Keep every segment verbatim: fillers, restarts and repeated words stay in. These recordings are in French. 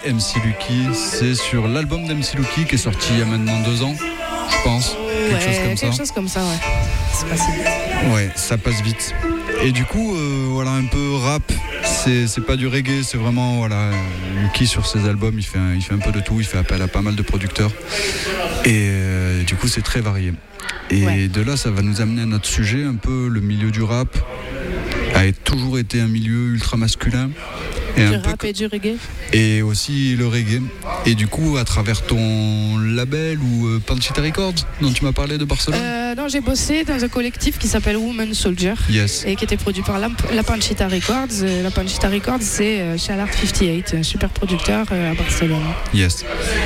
M C Lucky, c'est sur l'album d'M C Lucky qui est sorti il y a maintenant deux ans, je pense. Quelque ouais, chose comme ça. Quelque chose comme ça, ouais. C'est pas si vite. Ouais, ça passe vite. Et du coup, euh, voilà, un peu rap, c'est, c'est pas du reggae, c'est vraiment, voilà, Lucky sur ses albums, il fait, un, il fait un peu de tout, il fait appel à pas mal de producteurs. Et euh, du coup, c'est très varié. Et ouais. De là, ça va nous amener à notre sujet, un peu le milieu du rap a toujours été un milieu ultra masculin. Et du un rap peu... et du reggae. Et aussi le reggae. Et du coup, à travers ton label ou euh, Panchita Records, dont tu m'as parlé de Barcelone euh, Non, j'ai bossé dans un collectif qui s'appelle Woman Soldier. Yes. Et qui était produit par la, la Panchita Records. La Panchita Records, c'est euh, Shalart cinquante-huit, un super producteur euh, à Barcelone. Yes.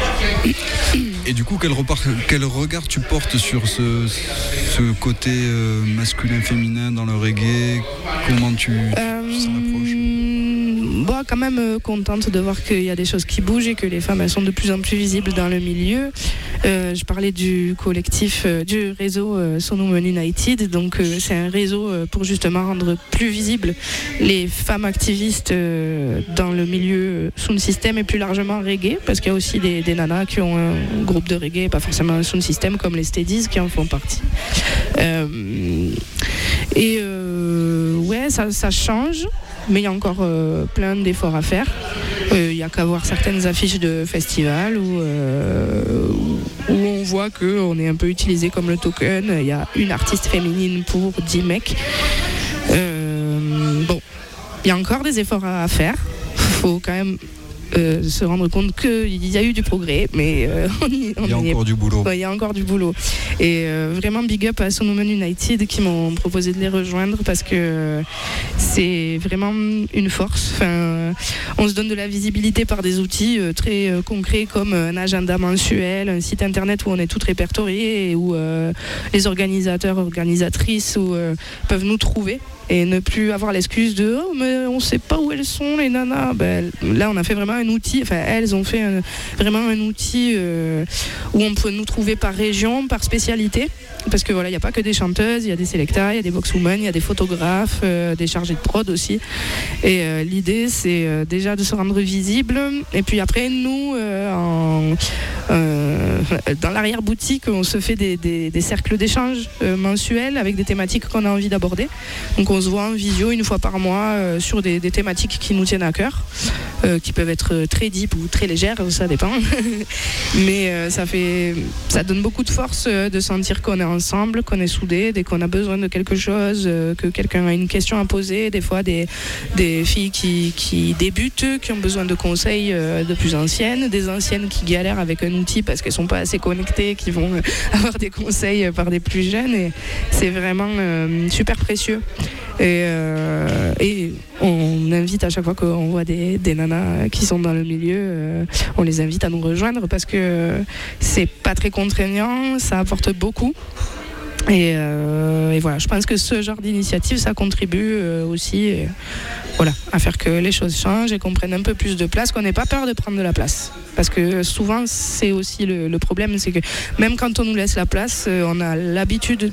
Et du coup, quel, repart, quel regard tu portes sur ce, ce côté euh, masculin-féminin dans le reggae? Comment tu, euh, tu s'en approches? Bon, quand même euh, contente de voir qu'il y a des choses qui bougent et que les femmes elles sont de plus en plus visibles dans le milieu. Euh, je parlais du collectif, euh, du réseau euh, Son Women United. Donc euh, c'est un réseau euh, pour justement rendre plus visibles les femmes activistes euh, dans le milieu euh, sound system et plus largement reggae, parce qu'il y a aussi des, des nanas qui ont un groupe de reggae, pas forcément un sound system comme les Steadies qui en font partie. Euh, et euh, ouais, ça, ça change. Mais il y a encore euh, plein d'efforts à faire. Il euh, n'y a qu'à voir certaines affiches de festivals où, euh, où on voit qu'on est un peu utilisé comme le token. Il y a une artiste féminine pour dix mecs. Euh, bon, il y a encore des efforts à faire. Il faut quand même euh, se rendre compte qu'il y a eu du progrès, mais euh, on y, on il y a y encore est. du boulot. Ouais, il y a encore du boulot. Et euh, vraiment big up à Son Women United qui m'ont proposé de les rejoindre parce que c'est vraiment une force. Enfin, on se donne de la visibilité par des outils euh, très euh, concrets comme un agenda mensuel, un site internet où on est toutes répertoriées et où euh, les organisateurs, organisatrices où, euh, peuvent nous trouver et ne plus avoir l'excuse de oh mais on sait pas où elles sont les nanas. Ben, là on a fait vraiment un outil, enfin elles ont fait un, vraiment un outil euh, où on peut nous trouver par région, par spécialité, parce que voilà, il n'y a pas que des chanteuses, il y a des selectas, il y a des boxwomen, il y a des photographes, euh, des chargés de prod aussi. Et euh, l'idée c'est euh, déjà de se rendre visible et puis après nous euh, en, euh, dans l'arrière-boutique on se fait des, des, des cercles d'échange euh, mensuels avec des thématiques qu'on a envie d'aborder. Donc on se voit en visio une fois par mois euh, sur des, des thématiques qui nous tiennent à cœur, euh, qui peuvent être très deep ou très légères, ça dépend. Mais euh, ça fait, ça donne beaucoup de force euh, de sentir qu'on est ensemble, qu'on est soudés, dès qu'on a besoin de quelque chose, euh, que quelqu'un a une question à poser. Des fois des, des filles qui, qui débutent, qui ont besoin de conseils euh, de plus anciennes, des anciennes qui galèrent avec un outil parce qu'elles sont pas assez connectées, qui vont euh, avoir des conseils par des plus jeunes. Et c'est vraiment euh, super précieux. Et, euh, et on invite à chaque fois qu'on voit des, des nanas qui sont dans le milieu, euh, on les invite à nous rejoindre parce que c'est pas très contraignant, ça apporte beaucoup. Et, euh, et voilà, je pense que ce genre d'initiative, ça contribue euh, aussi et, voilà, à faire que les choses changent et qu'on prenne un peu plus de place, qu'on n'ait pas peur de prendre de la place. Parce que souvent, c'est aussi le, le problème, c'est que même quand on nous laisse la place, on a l'habitude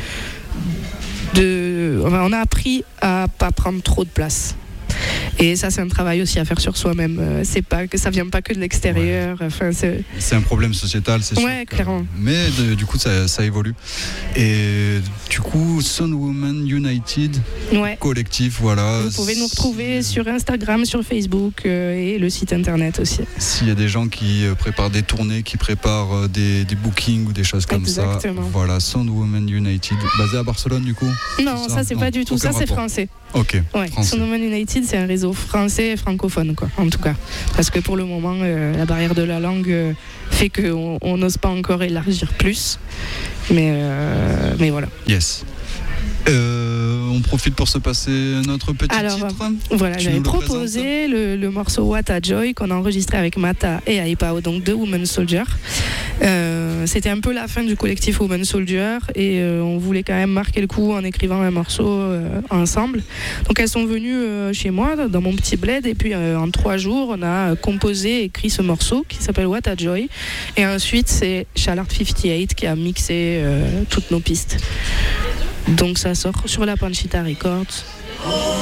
de... Enfin, on a appris à pas prendre trop de place. Et ça, c'est un travail aussi à faire sur soi-même. C'est pas que ça vient pas que de l'extérieur. Ouais. Enfin, c'est... c'est un problème sociétal, c'est sûr. Ouais, clairement. Mais de, du coup, ça, ça évolue. Et du coup, Son Women United, ouais. collectif, voilà. Vous pouvez nous retrouver sur Instagram, sur Facebook euh, et le site internet aussi. S'il y a des gens qui euh, préparent des tournées, qui préparent euh, des, des bookings ou des choses comme Exactement. ça, voilà, Son Women United, basé à Barcelone du coup. Non, ça, ça c'est non, pas du tout. Ça, rapport. C'est français. Ok. Ouais. Son Women United, c'est un réseau français et francophone, quoi, en tout cas. Parce que pour le moment, euh, la barrière de la langue euh, fait qu'on n'ose pas encore élargir plus. Mais, euh, mais voilà. Yes. Euh, on profite pour se passer notre petit Alors, titre. Voilà, tu j'avais proposé le, le morceau What a Joy qu'on a enregistré avec Mata et Aipao, donc deux Women Soldier. Euh, c'était un peu la fin du collectif Women Soldier et euh, on voulait quand même marquer le coup en écrivant un morceau euh, ensemble. Donc elles sont venues euh, chez moi dans mon petit bled et puis euh, en trois jours on a composé et écrit ce morceau qui s'appelle What a Joy et ensuite c'est Shalart cinquante-huit qui a mixé euh, toutes nos pistes. Donc ça sort sur la Panchita Records.